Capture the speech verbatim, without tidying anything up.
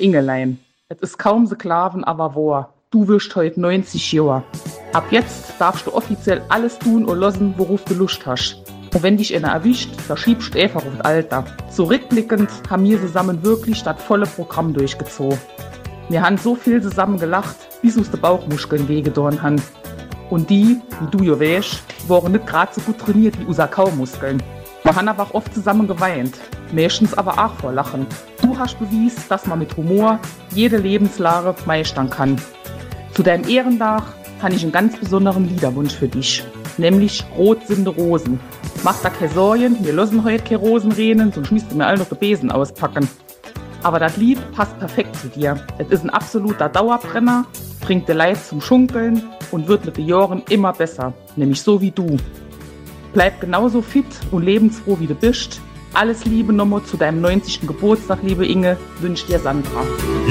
Ingelein, es ist kaum so Klaven, aber wahr. Du wirst heute neunzig Jahre. Ab jetzt darfst du offiziell alles tun und lassen, worauf du Lust hast. Und wenn dich einer erwischt, da schiebst du einfach aufs Alter. So rückblickend haben wir zusammen wirklich das volle Programm durchgezogen. Wir haben so viel zusammen gelacht, bis uns die Bauchmuskeln wehgetan haben. Und die, wie du ja weißt, waren nicht gerade so gut trainiert wie unsere Kaumuskeln. Wir haben aber auch oft zusammen geweint, meistens aber auch vor Lachen. Du hast bewiesen, dass man mit Humor jede Lebenslage meistern kann. Zu deinem Ehrentag habe ich einen ganz besonderen Liederwunsch für dich, nämlich Rot sind die Rosen. Mach da keine Sorgen, wir lassen heute keine Rosen rennen, sonst müsst ihr mir alle noch den Besen auspacken. Aber das Lied passt perfekt zu dir. Es ist ein absoluter Dauerbrenner, bringt die Leid zum Schunkeln und wird mit den Jahren immer besser, nämlich so wie du. Bleib genauso fit und lebensfroh wie du bist. Alles Liebe nochmal zu deinem neunzigsten Geburtstag, liebe Inge, wünscht dir Sandra.